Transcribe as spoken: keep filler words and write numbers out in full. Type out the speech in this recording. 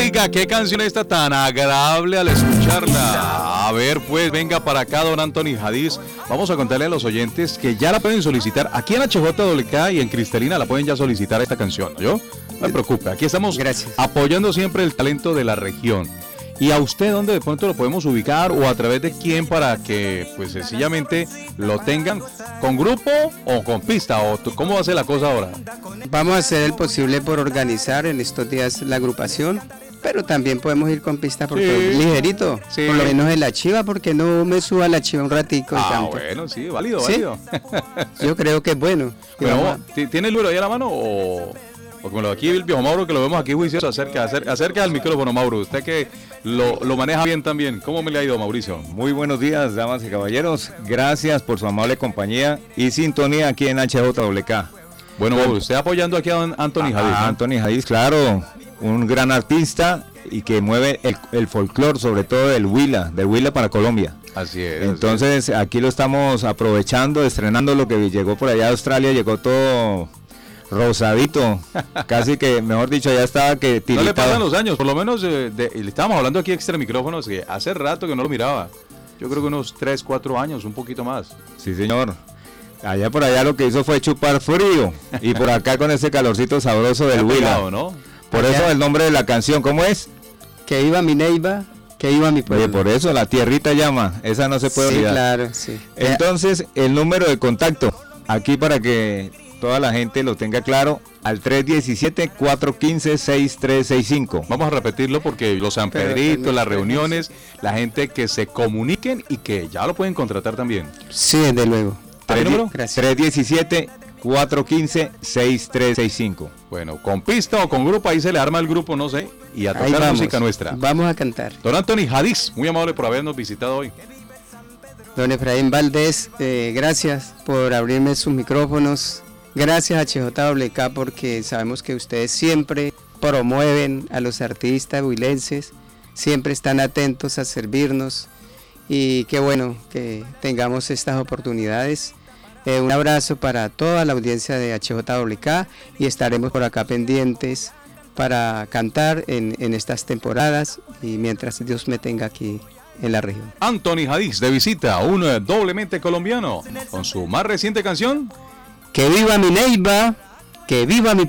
Oiga, qué canción esta tan agradable al escucharla. A ver, pues, venga para acá, don Anthony Hadís. Vamos a contarle a los oyentes que ya la pueden solicitar. Aquí en H J W K y en Cristalina la pueden ya solicitar esta canción, ¿no? ¿Yo? No me preocupe, aquí estamos Gracias. apoyando siempre el talento de la región. ¿Y a usted dónde de pronto lo podemos ubicar o a través de quién para que pues sencillamente lo tengan con grupo o con pista? ¿O cómo va a ser la cosa ahora? Vamos a hacer el posible por organizar en estos días la agrupación, pero también podemos ir con pista porque Sí. ligerito, Sí. por lo menos en la chiva, porque no me suba a la chiva un ratico y Ah, canto. bueno, sí, válido, ¿Sí? válido. Yo creo que es bueno. Y Bueno, vamos a- ¿tiene el número ahí a la mano o...? O como lo de aquí el viejo Mauro, que lo vemos aquí juicioso, acerca, acerca, acerca al micrófono, Mauro. Usted que lo, lo maneja bien también. ¿Cómo me le ha ido, Mauricio? Muy buenos días, damas y caballeros. Gracias por su amable compañía y sintonía aquí en H J W K. Bueno, Mauro, usted apoyando aquí a don Anthony Ah, Hadís, ¿no? Anthony Hadís, claro, un gran artista y que mueve el, el folclore, sobre todo del Huila, del Huila para Colombia. Así es. Entonces aquí lo estamos aprovechando, estrenando lo que llegó por allá de Australia, llegó todo rosadito, casi que, mejor dicho, ya estaba que no le pasan tiritado. los años, por lo menos eh, de, le estábamos hablando aquí extra micrófonos que hace rato que no lo miraba. Yo creo que unos tres, cuatro años, un poquito más. Sí, señor. Allá por allá lo que hizo fue chupar frío y por acá con ese calorcito sabroso del Ha Huila. pegado, ¿no? Por Allá. eso el nombre de la canción, ¿cómo es? Que iba mi Neiva, que iba mi pueblo. Oye, por eso la tierrita llama, esa no se puede sí, olvidar. claro, sí. Entonces, el número de contacto, aquí para que toda la gente lo tenga claro, al tres uno siete, cuatro uno cinco, seis tres seis cinco. Vamos a repetirlo porque los San Pero Pedritos, también- las reuniones, la gente que se comuniquen y que ya lo pueden contratar también. Sí, desde luego. ¿Hay número? Gracias. tres uno siete, cuatro uno cinco, seis tres seis cinco. Bueno, con pista o con grupo, ahí se le arma el grupo, no sé, y a Ahí tocar vamos. música nuestra. Vamos a cantar. Don Anthony Hadís, muy amable por habernos visitado hoy. Don Efraín Valdés, eh, gracias por abrirme sus micrófonos. Gracias a H J W K porque sabemos que ustedes siempre promueven a los artistas huilenses, siempre están atentos a servirnos y qué bueno que tengamos estas oportunidades. Eh, un abrazo para toda la audiencia de H J W K y estaremos por acá pendientes para cantar en, en estas temporadas y mientras Dios me tenga aquí en la región. Anthony Hadís de visita, un eh, doblemente colombiano, con su más reciente canción. Que viva mi Neiva, que viva mi